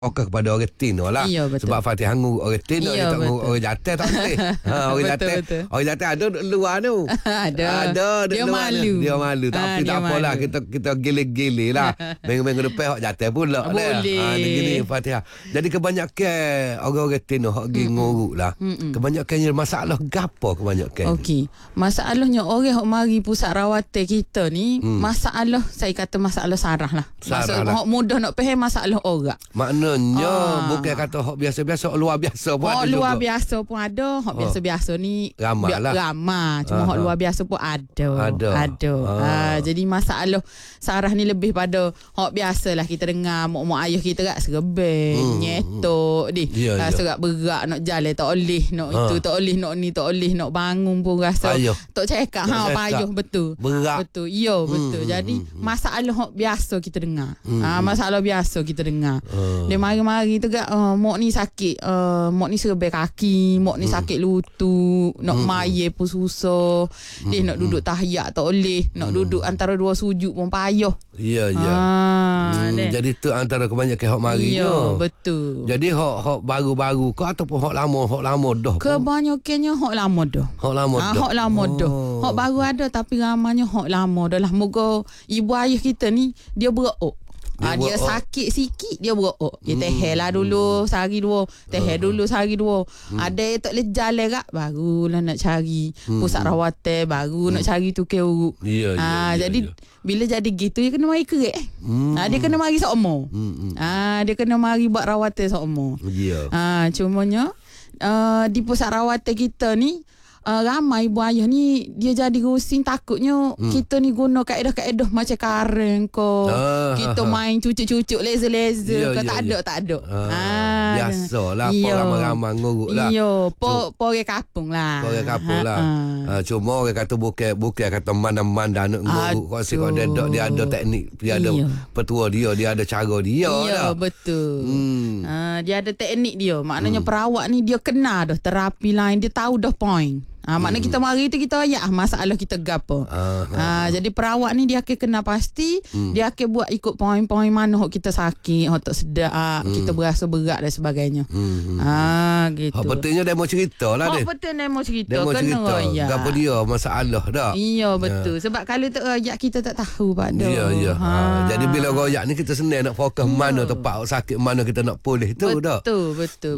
fokus kepada orang tino lah. Ya, betul. Sebab Fatihah ngurut orang tino, Ya, dia tak ngurut betul. orang jatuh tak boleh. Orang Betul, jatuh, betul. orang jatuh ada duduk luar tu. Ada. Duduk Dia luar malu. Dia malu. Tapi dia tak apalah, malu. kita gile-gile lah. Minggu-minggu depan hok jatuh pula. Boleh. Dia gini Fatihah. Jadi kebanyakan orang-orang tino hok gi ngurut lah. Kebanyakannya masalah gapo kebanyakan. Okey. Masalahnya orang hok mari pusat rawatan kita ni, masalah saya kata masalah sarah lah. Sarah Maksud lah. hok mudah nak faham masalah orang. Maknanya bukan kata hok biasa-biasa, hok luar biasa pun ada Hok luar juga. biasa pun ada, hok biasa-biasa ni Ramai lah. ramai. Cuma hok luar biasa pun ada. Ada. Jadi masalah sarah ni lebih pada hok biasalah kita dengar mak-mak ayah kita kat serebel, nyetok ni. Ya, ya. Rasa kat berat nak jalan tak boleh, nak itu tak boleh, nak ni tak boleh, nak bangun pun rasa Payah. tak cekak Tak cekak. payah betul. Berat. Betul. Ya, betul. Jadi masalah hok biasa kita dengar. Masalah biasa kita dengar. Dia mari-mari tu kat mak ni sakit, mak ni serebel kaki, mak ni sakit lutut, nak mayar pun susah. Dia nak duduk tahiyat tak boleh, nak duduk antara dua sujud pun payah. Ya, ya. Jadi tu antara kebanyakan hok mari Ya, tu. betul. Jadi hok baru-baru ke ataupun hok lama dah. Kebanyakannya hok lama dah. Hok lama dah. Hok lama dah. Hok baru ada tapi ramanya hok lama dah lah. Moga ibu ayah kita ni dia berok. Dia berok. sakit sikit dia berok. Dia tehel lah dulu sehari dua. Tehel dulu sehari dua. Ada yang tak boleh jalan kak, barulah nak cari pusat rawatan, baru nak cari tu ke urut. Ya, ya, Jadi ya. bila jadi gitu dia kena mari kerek. Dia kena mari sokmo. Dia kena mari buat rawatan sokmo. Ya. Cumanya di pusat rawatan kita ni ramai ibu ayah ni dia jadi rusing, takutnya kita ni guna kaedah-kaedah macam karen ko, kita main cucuk-cucuk laser-laser Ya, ke, ya, tak ada. Biasalah, ramai-ramai ngurut lah. Iya, orang kampung lah. Orang kampung lah. Cuma orang kata bukan kata mana-mana nak ngurut. Kau si kau dia ada teknik, dia ada petua dia ada cara dia Ya, dah. betul. Dia ada teknik dia. Maknanya perawat ni dia kena dah terapi lain, dia tahu dah point. Maknanya kita mari tu kita masalah kita gapo. Jadi perawat ni dia akan kena pasti, dia akan buat ikut poin-poin mana hok kita sakit, hok tak sedap, kita berasa berat dan sebagainya. Gitu. Hak pentingnya dia mau cerita lah dia. Betul dia mau cerita, Dia mau kena cerita. royak. Gapo dia masalah dah. Iya, betul. Sebab kalau tak royak kita tak tahu pada. Ya, ya. Jadi bila royak ni kita senang nak fokus mana tempat sakit, mana kita nak pulih tu dah. Betul.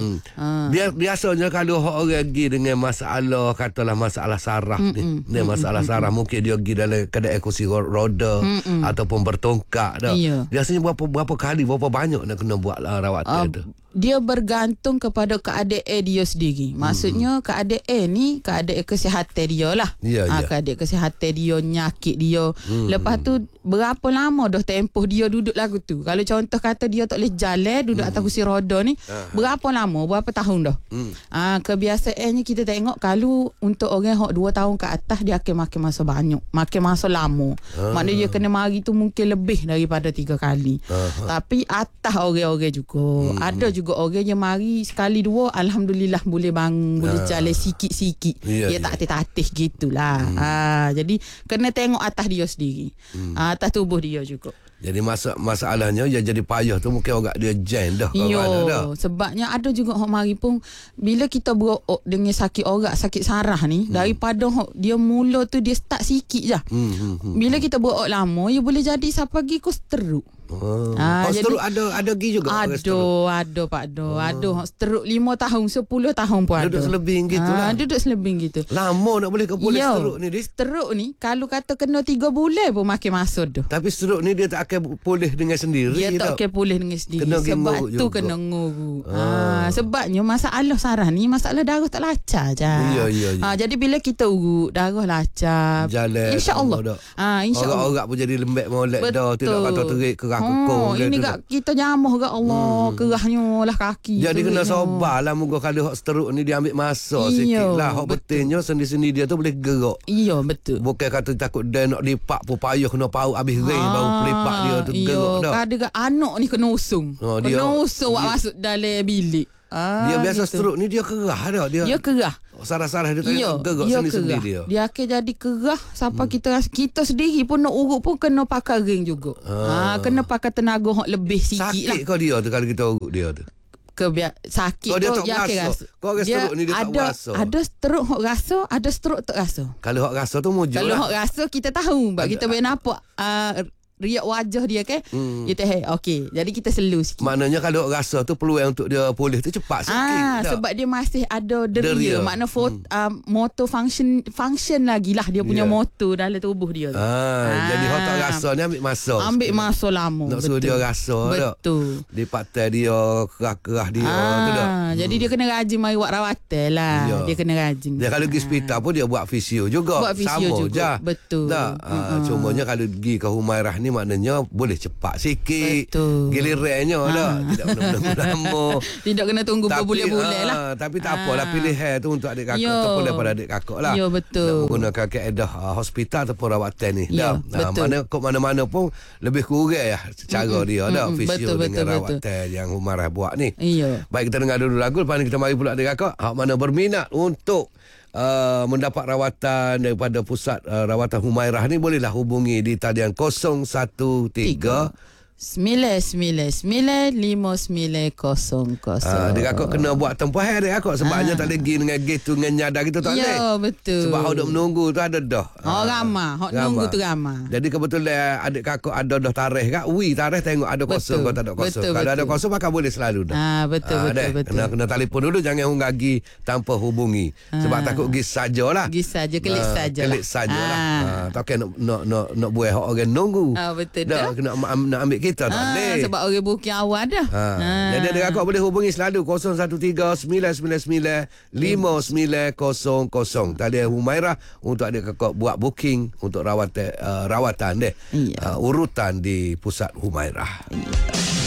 Biasanya kalau orang pergi dengan masalah, katalah masalah saraf ni. Dia masalah saraf, mungkin dia pergi dalam kedai kursi roda ataupun bertongkak dah. Ya. Biasanya berapa kali, berapa banyak nak kena buat lah rawatan tu. Dia bergantung kepada keadaan dia sendiri. Maksudnya keadaan ni keadaan kesihatan dia lah. Ya, ya. Keadaan kesihatan dia, nyakit dia. Lepas tu berapa lama dah tempoh dia duduk lagu tu. Kalau contoh kata dia tak boleh jalan, duduk atas kursi roda ni, berapa lama, berapa tahun dah. Kebiasaannya kita tengok kalau untuk orang hok 2 tahun ke atas dia akan makin masa banyak, makin masa lama. Maknanya dia kena mari tu mungkin lebih daripada 3 kali. Tapi atas orang-orang juga. Ada juga orang yang mari sekali dua, alhamdulillah boleh bangun, boleh jalan sikit-sikit. Ya, Dia tak tatih gitulah. Jadi kena tengok atas dia sendiri. Atas tubuh dia juga. Jadi masalahnya dia jadi payah tu mungkin orang dia jam dah. Yo, sebabnya ada juga hok mari pun bila kita berok dengan sakit orak, sakit sarah ni, daripada hok dia mula tu dia start sikit je. Bila kita berok lama, dia boleh jadi sampai pergi ke stroke. Stroke ada pergi juga. Ada Pak Do. Ada stroke 5 tahun, 10 tahun pun ada. Duduk selebing gitu lah. Duduk selebing gitu. Lama nak boleh ke pulih stroke ni dia. Stroke ni kalau kata kena 3 bulan pun makin masuk tu. Tapi stroke ni dia tak akan pulih dengan sendiri. Dia tak akan pulih dengan sendiri. Kena sebab ngurut tu juga. kena ngurut. Sebabnya masalah sarah ni masalah darah tak lancar je. Ya. Jadi bila kita urut darah lancar, Jalan, insya-Allah. InsyaAllah. Orang-orang pun jadi lembek molek dah. Tidak kata terik kerah kukung. Ini gak kita nyamuh gak Allah, kerahnya lah kaki. Jadi kena sabar lah. Moga kalau hak stroke ni dia ambil masa sikit lah. Hak betulnya sendi-sendi dia tu boleh gerak. Iya, betul. Bukan kata takut dia nak lipat pun payah kena paut habis rain baru pelipat dia tu gerak dah. Kadang anak ni kena usung. Kena usung awak masuk dalam bilik. Dia biasa gitu. stroke ni dia kerah dah. Dia kerah. Sarah-sarah dia tak Ya, gerak dia sendi-sendi kerah. dia. Dia akan jadi kerah sampai kita sendiri pun nak urut pun kena pakai ring juga. Kena pakai tenaga hok lebih sikit lah. Sakit kau dia tu kalau kita urut dia tu. Sakit Dia tu tak berasa. Kau orang stroke ni dia tak berasa. Ada stroke hok rasa, ada stroke tak rasa. Kalau hok rasa tu mujur Kalau lah. hok rasa kita tahu, kita boleh nampak riak wajah dia kan. Kita okey. Jadi kita slow sikit. Maknanya kalau hok rasa tu peluang untuk dia pulih tu cepat sikit. Sebab dia masih ada deria. Makna motor function lagi lah dia punya motor dalam tubuh dia tu. Jadi hok tak rasa ni ambil masa. Ambil masa lama. Nak suruh dia rasa betul. Di patai dia, kerah-kerah dia tu dah. Jadi dia kena rajin mari buat rawatan lah. Dia kena rajin. Dia kalau pergi hospital pun dia buat fisio juga. Buat fisio sama juga. je. Betul. Cumanya kalau pergi ke Humairah ni maknanya boleh cepat sikit. Betul. Gilirannya dah. Tidak menunggu lama. Tidak kena tunggu berbulan-bulan lah. Tapi tak apalah, pilihan tu untuk adik kakak ataupun daripada adik kakak lah. Ya, betul. Nak menggunakan kaedah hospital ataupun rawatan ni. Ya, betul. Mana-mana pun lebih kurang ya cara dia dah. Fisio betul, dengan betul. rawatan yang Humairah buat ni. Ya. Baik, kita dengar dulu lagu. Lepas ni kita mari pula adik kakak. Hak mana berminat untuk mendapat rawatan daripada pusat rawatan Humairah ni, bolehlah hubungi di talian 013 9995900. Dia kakak kena buat tempoh adik kakak sebabnya tak lagi dengan gate tu dengan nyadar gitu tak boleh. Ya, betul. Sebab hak duk menunggu tu ada dah. Ramah. Hak nunggu tu ramah. Jadi kebetulan adik kakak ada dah tarikh kak. Tarikh tengok ada kosong kau tak ada kosong. Kalau ada kosong maka boleh selalu dah. Betul. Kena telefon dulu, jangan gagi tanpa hubungi. Sebab takut gis sajalah. Gis saja, kelik saja. Kelik sajalah. Tak kena nak buat hak orang nunggu. Betul dah. Kena nak ambil kita tak boleh. Sebab orang booking awal dah. Jadi adik kakak boleh hubungi selalu 0139995900. Talian Humairah untuk adik kakak buat booking untuk rawatan deh. Urutan di pusat Humairah.